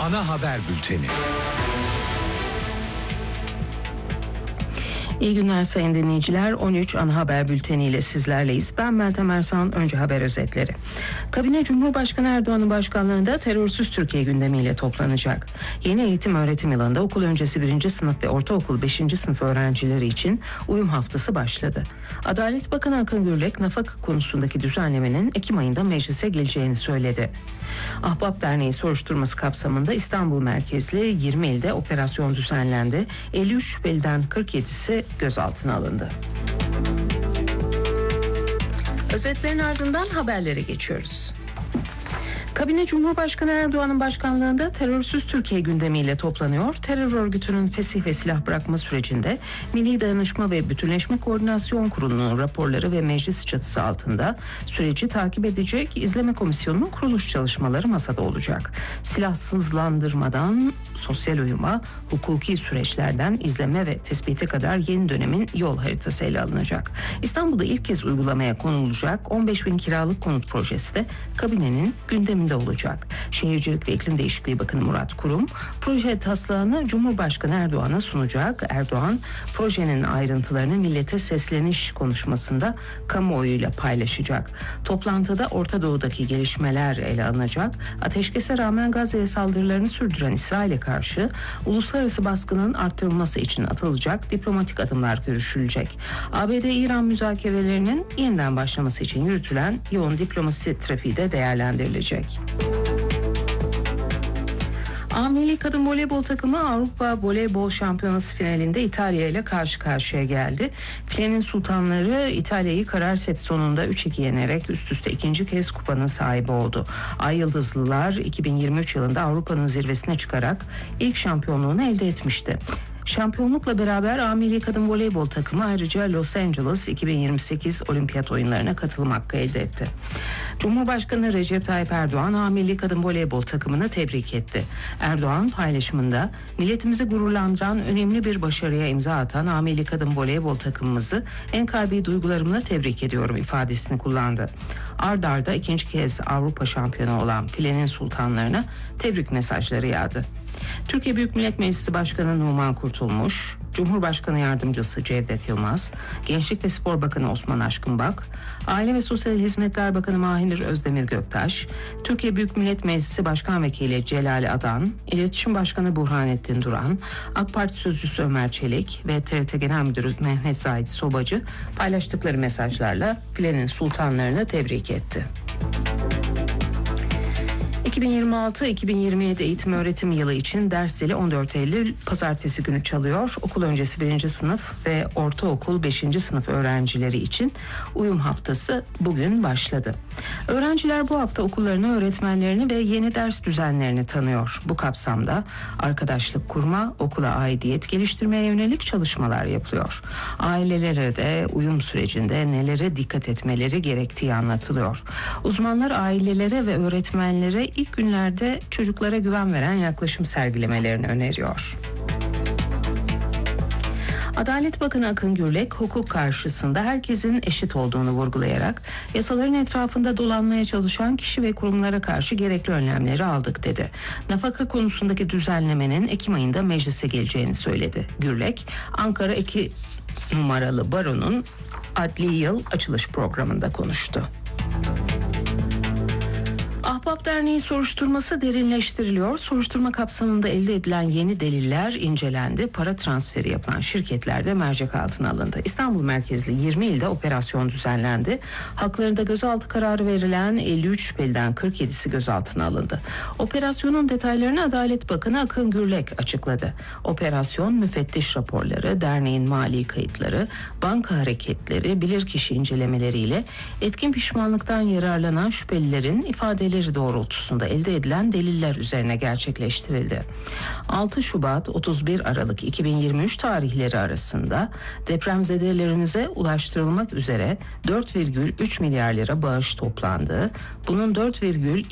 Ana haber bülteni. İyi günler sayın dinleyiciler. 13 ana haber bülteniyle sizlerleyiz. Ben Meltem Ersan. Önce haber özetleri. Kabine Cumhurbaşkanı Erdoğan'ın başkanlığında terörsüz Türkiye gündemiyle toplanacak. Yeni eğitim öğretim yılında okul öncesi 1. sınıf ve ortaokul 5. sınıf öğrencileri için uyum haftası başladı. Adalet Bakanı Akın Gürlek, nafaka konusundaki düzenlemenin Ekim ayında meclise geleceğini söyledi. Ahbap Derneği soruşturması kapsamında İstanbul merkezli 20 ilde operasyon düzenlendi. 53 şüpheliden 47'si gözaltına alındı. Özetlerin ardından haberlere geçiyoruz. Kabine Cumhurbaşkanı Erdoğan'ın başkanlığında terörsüz Türkiye gündemiyle toplanıyor. Terör örgütünün fesih ve silah bırakma sürecinde Milli Dayanışma ve Bütünleşme Koordinasyon Kurulu'nun raporları ve meclis çatısı altında süreci takip edecek izleme komisyonunun kuruluş çalışmaları masada olacak. Silahsızlandırmadan sosyal uyuma, hukuki süreçlerden izleme ve tespite kadar yeni dönemin yol haritası ele alınacak. İstanbul'da ilk kez uygulamaya konulacak 15.000 kiralık konut projesi de kabinenin gündeminde olacak. Şehircilik ve İklim Değişikliği Bakanı Murat Kurum, proje taslağını Cumhurbaşkanı Erdoğan'a sunacak. Erdoğan, projenin ayrıntılarını millete sesleniş konuşmasında kamuoyuyla paylaşacak. Toplantıda Orta Doğu'daki gelişmeler ele alınacak. Ateşkese rağmen Gazze'ye saldırılarını sürdüren İsrail'e karşı uluslararası baskının arttırılması için atılacak diplomatik adımlar görüşülecek. ABD-İran müzakerelerinin yeniden başlaması için yürütülen yoğun diplomasi trafiği de değerlendirilecek. Milli Kadın Voleybol takımı Avrupa Voleybol Şampiyonası finalinde İtalya ile karşı karşıya geldi. Filenin sultanları İtalya'yı karar set sonunda 3-2 yenerek üst üste ikinci kez kupanın sahibi oldu. Ay Yıldızlılar 2023 yılında Avrupa'nın zirvesine çıkarak ilk şampiyonluğunu elde etmişti. Şampiyonlukla beraber Milli Kadın Voleybol takımı ayrıca Los Angeles 2028 Olimpiyat oyunlarına katılım hakkı elde etti. Cumhurbaşkanı Recep Tayyip Erdoğan Milli Kadın Voleybol takımını tebrik etti. Erdoğan paylaşımında milletimizi gururlandıran önemli bir başarıya imza atan Milli Kadın Voleybol takımımızı en kalbi duygularımla tebrik ediyorum ifadesini kullandı. Ard arda ikinci kez Avrupa şampiyonu olan filenin sultanlarına tebrik mesajları yağdı. Türkiye Büyük Millet Meclisi Başkanı Numan Kurtulmuş, Cumhurbaşkanı Yardımcısı Cevdet Yılmaz, Gençlik ve Spor Bakanı Osman Aşkınbak, Aile ve Sosyal Hizmetler Bakanı Mahir Özdemir Göktaş, Türkiye Büyük Millet Meclisi Başkan Vekili Celal Adan, İletişim Başkanı Burhanettin Duran, AK Parti Sözcüsü Ömer Çelik ve TRT Genel Müdürü Mehmet Zahit Sobacı paylaştıkları mesajlarla filenin sultanlarını tebrik etti. 2026-2027 eğitim öğretim yılı için ders zili 14 Eylül pazartesi günü çalıyor. Okul öncesi 1. sınıf ve ortaokul 5. sınıf öğrencileri için uyum haftası bugün başladı. Öğrenciler bu hafta okullarını, öğretmenlerini ve yeni ders düzenlerini tanıyor. Bu kapsamda arkadaşlık kurma, okula aidiyet geliştirmeye yönelik çalışmalar yapılıyor. Ailelere de uyum sürecinde nelere dikkat etmeleri gerektiği anlatılıyor. Uzmanlar ailelere ve öğretmenlere ilk günlerde çocuklara güven veren yaklaşım sergilemelerini öneriyor. Adalet Bakanı Akın Gürlek, hukuk karşısında herkesin eşit olduğunu vurgulayarak yasaların etrafında dolanmaya çalışan kişi ve kurumlara karşı gerekli önlemleri aldık dedi. Nafaka konusundaki düzenlemenin Ekim ayında meclise geleceğini söyledi. Gürlek, Ankara 2 numaralı baronun adli yıl açılış programında konuştu. Ahbap Derneği soruşturması derinleştiriliyor. Soruşturma kapsamında elde edilen yeni deliller incelendi. Para transferi yapan şirketler de mercek altına alındı. İstanbul merkezli 20 ilde operasyon düzenlendi. Haklarında gözaltı kararı verilen 53 şüpheliden 47'si gözaltına alındı. Operasyonun detaylarını Adalet Bakanı Akın Gürlek açıkladı. Operasyon müfettiş raporları, derneğin mali kayıtları, banka hareketleri, bilirkişi incelemeleriyle etkin pişmanlıktan yararlanan şüphelilerin ifadeleri doğrultusunda elde edilen deliller üzerine gerçekleştirildi. 6 Şubat 31 Aralık 2023 tarihleri arasında depremzedelerimize ulaştırılmak üzere 4,3 milyar lira bağış toplandı. Bunun 4,2